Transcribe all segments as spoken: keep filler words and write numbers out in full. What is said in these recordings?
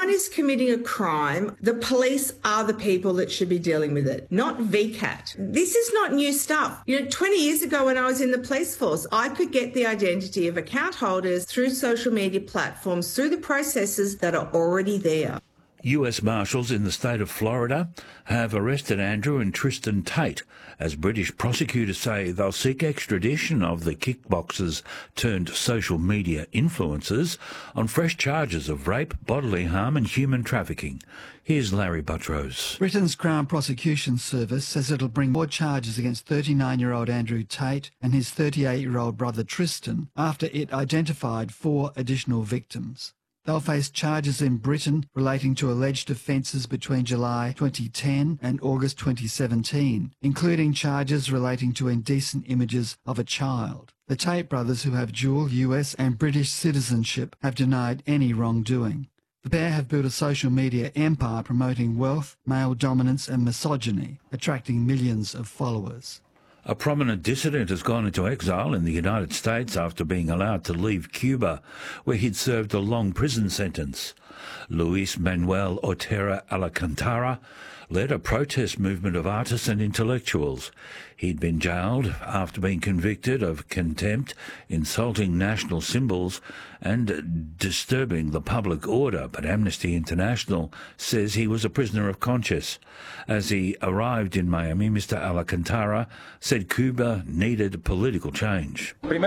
someone is committing a crime, the police are the people that should be dealing with it, not V CAT. This is not new stuff. You know, twenty years ago when I was in the police force, I could get the identity of account holders through social media platforms, through the processes that are already there. U S Marshals in the state of Florida have arrested Andrew and Tristan Tate as British prosecutors say they'll seek extradition of the kickboxers turned social media influencers on fresh charges of rape, bodily harm and human trafficking. Here's Larry Buttrose. Britain's Crown Prosecution Service says it'll bring more charges against thirty-nine-year-old Andrew Tate and his thirty-eight-year-old brother Tristan after it identified four additional victims. They'll face charges in Britain relating to alleged offences between July twenty ten and August twenty seventeen, including charges relating to indecent images of a child. The Tate brothers, who have dual U S and British citizenship, have denied any wrongdoing. The pair have built a social media empire promoting wealth, male dominance and misogyny, attracting millions of followers. A prominent dissident has gone into exile in the United States after being allowed to leave Cuba, where he'd served a long prison sentence. Luis Manuel Otero Alcantara led a protest movement of artists and intellectuals. He'd been jailed after being convicted of contempt, insulting national symbols and disturbing the public order, but Amnesty International says he was a prisoner of conscience. As he arrived in Miami, Mister Alcantara said Cuba needed political change. I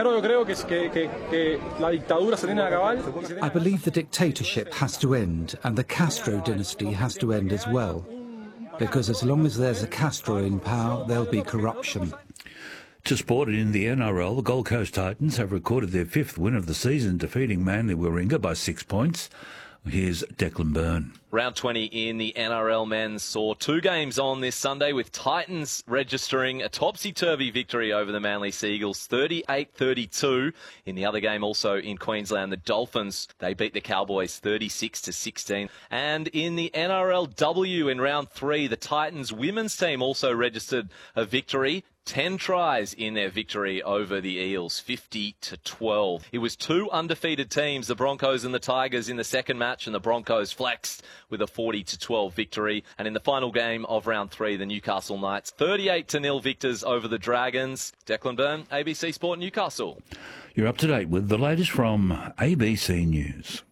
believe the dictatorship has to end and the Castro dynasty has to end as well. Because as long as there's a Castro in power, there'll be corruption. To sport, in the N R L, the Gold Coast Titans have recorded their fifth win of the season, defeating Manly Warringah by six points. Here's Declan Byrne. Round twenty in the N R L men's saw two games on this Sunday, with Titans registering a topsy-turvy victory over the Manly Seagulls, thirty-eight thirty-two. In the other game, also in Queensland, the Dolphins, they beat the Cowboys thirty-six to sixteen. And in the N R L W in round three, the Titans women's team also registered a victory. Ten tries in their victory over the Eels, fifty to twelve. It was two undefeated teams, the Broncos and the Tigers, in the second match, and the Broncos flexed with a forty to twelve victory. And in the final game of round three, the Newcastle Knights, thirty-eight to nil victors over the Dragons. Declan Byrne, A B C Sport, Newcastle. You're up to date with the latest from A B C News.